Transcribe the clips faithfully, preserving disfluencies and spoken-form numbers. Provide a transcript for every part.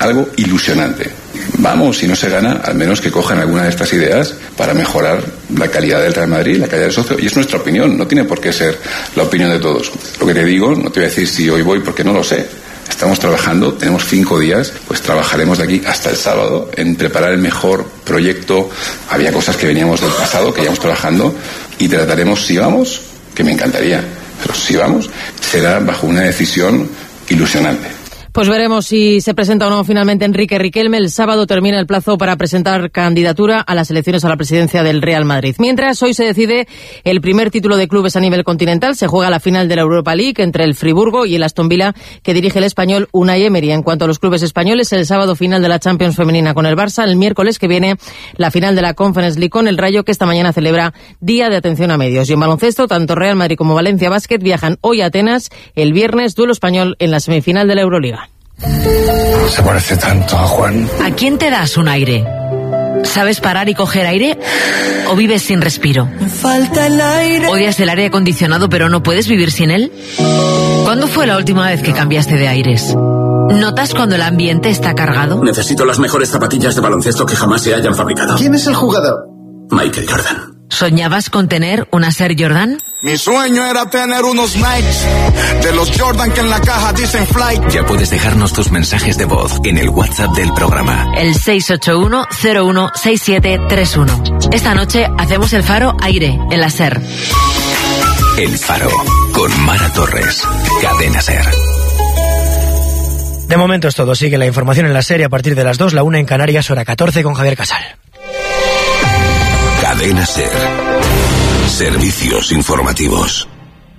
algo ilusionante. Vamos, si no se gana, al menos que cojan alguna de estas ideas para mejorar la calidad del Real Madrid, la calidad del socio, y es nuestra opinión, no tiene por qué ser la opinión de todos. Lo que te digo, no te voy a decir si hoy voy porque no lo sé. Estamos trabajando, tenemos cinco días, pues trabajaremos de aquí hasta el sábado en preparar el mejor proyecto. Había cosas que veníamos del pasado, que íbamos trabajando, y trataremos, si vamos, que me encantaría, pero si vamos, será bajo una decisión ilusionante. Pues veremos si se presenta o no finalmente Enrique Riquelme. El sábado termina el plazo para presentar candidatura a las elecciones a la presidencia del Real Madrid. Mientras, hoy se decide el primer título de clubes a nivel continental. Se juega la final de la Europa League entre el Friburgo y el Aston Villa, que dirige el español Unai Emery. En cuanto a los clubes españoles, el sábado final de la Champions femenina con el Barça. El miércoles que viene la final de la Conference League con el Rayo, que esta mañana celebra Día de Atención a Medios. Y en baloncesto, tanto Real Madrid como Valencia Basket viajan hoy a Atenas. El viernes, duelo español en la semifinal de la Euroliga. Se parece tanto a Juan. ¿A quién te das un aire? ¿Sabes parar y coger aire? ¿O vives sin respiro? Me falta el aire. ¿Odias el aire acondicionado pero no puedes vivir sin él? ¿Cuándo fue la última vez que cambiaste de aires? ¿Notas cuando el ambiente está cargado? Necesito las mejores zapatillas de baloncesto que jamás se hayan fabricado. ¿Quién es el jugador? Michael Jordan. ¿Soñabas con tener una Air Jordan? Mi sueño era tener unos Nikes de los Jordan que en la caja dicen Flight. Ya puedes dejarnos tus mensajes de voz en el WhatsApp del programa. El seis ocho uno cero uno seis siete tres uno. Esta noche hacemos el Faro Aire en la SER. El Faro con Mara Torres. Cadena SER. De momento es todo. Sigue la información en la SER a partir de las dos, la una en Canarias, hora catorce con Javier Casal. Cadena SER. Servicios informativos.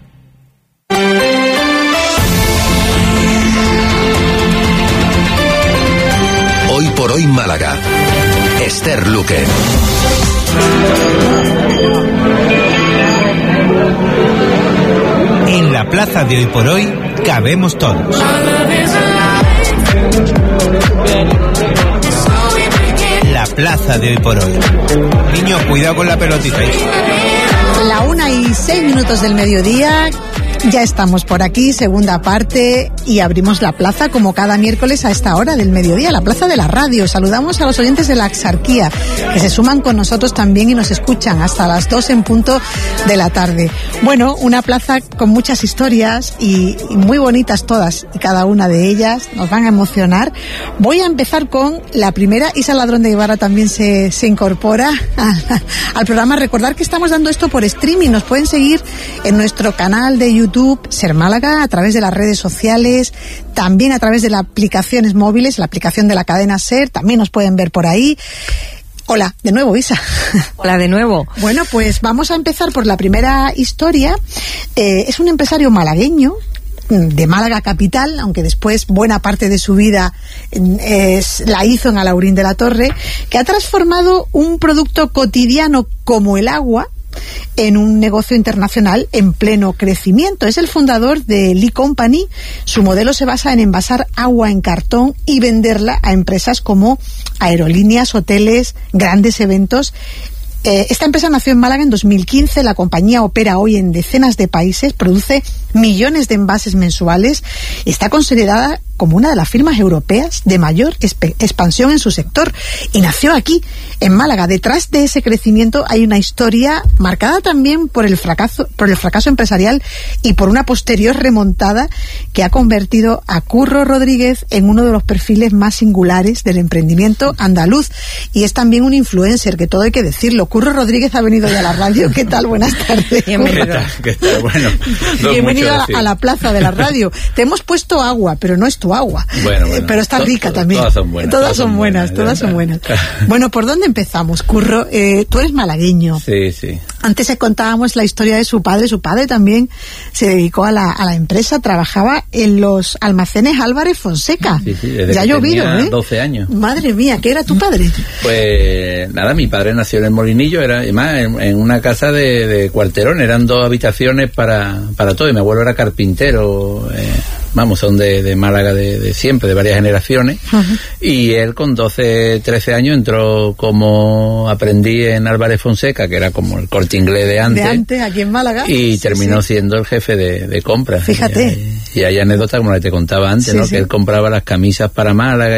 Hoy por hoy Málaga. Esther Luque. En la plaza de Hoy por Hoy cabemos todos. La plaza de Hoy por Hoy. Niño, cuidado con la pelotita. La una y seis minutos del mediodía. Ya estamos por aquí, segunda parte, y abrimos la plaza como cada miércoles a esta hora del mediodía, la plaza de la radio. Saludamos a los oyentes de la Axarquía, que se suman con nosotros también y nos escuchan hasta las dos en punto de la tarde. Bueno, una plaza con muchas historias y, y muy bonitas todas, y cada una de ellas nos van a emocionar. Voy a empezar con la primera. Isa Ladrón de Ibarra también se, se incorpora a, al programa. Recordar que estamos dando esto por streaming. Nos pueden seguir en nuestro canal de YouTube, SER Málaga, a través de las redes sociales, también a través de las aplicaciones móviles, la aplicación de la cadena SER, también nos pueden ver por ahí. Hola, de nuevo, Isa. Hola, de nuevo. Bueno, pues vamos a empezar por la primera historia. Eh, es un empresario malagueño, de Málaga capital, aunque después buena parte de su vida es, la hizo en Alhaurín de la Torre, que ha transformado un producto cotidiano como el agua en un negocio internacional en pleno crecimiento. Es el fundador de Lee Company. Su modelo se basa en envasar agua en cartón y venderla a empresas como aerolíneas, hoteles, grandes eventos. Eh, esta empresa nació en Málaga en dos mil quince, la compañía opera hoy en decenas de países, produce millones de envases mensuales y está considerada como una de las firmas europeas de mayor expansión en su sector, y nació aquí, en Málaga. Detrás de ese crecimiento hay una historia marcada también por el fracaso, por el fracaso empresarial y por una posterior remontada que ha convertido a Curro Rodríguez en uno de los perfiles más singulares del emprendimiento andaluz, y es también un influencer, que todo hay que decirlo. Curro Rodríguez ha venido ya a la radio. ¿Qué tal? Buenas tardes. Bienvenido. ¿Qué tal? ¿Qué tal? Bueno, no bienvenido a, a la plaza de la radio. Te hemos puesto agua, pero no es tu agua. Bueno, bueno. Pero está rica también. Todas son buenas. Todas son buenas, todas son buenas. Bueno, ¿por dónde empezamos, Curro? Eh, tú eres malagueño. Sí, sí. Antes contábamos la historia de su padre. Su padre también se dedicó a la, a la empresa, trabajaba en los almacenes Álvarez Fonseca. Sí, sí, desde ya ha que llovido, tenía ¿eh? doce años. Madre mía, ¿qué era tu padre? Pues nada, mi padre nació en el Molinillo, era además en, en una casa de, de cuarterón, eran dos habitaciones para, para todo, y mi abuelo era carpintero, eh, vamos, son de, de Málaga de, de siempre, de varias generaciones. Uh-huh. Y él con doce, trece años entró como aprendiz en Álvarez Fonseca, que era como el Corte Inglés de antes. De antes, aquí en Málaga. Y sí, terminó sí. siendo el jefe de, de compras. Fíjate. Y, y hay anécdotas como la que te contaba antes, sí, ¿no? Sí. Que él compraba las camisas para Málaga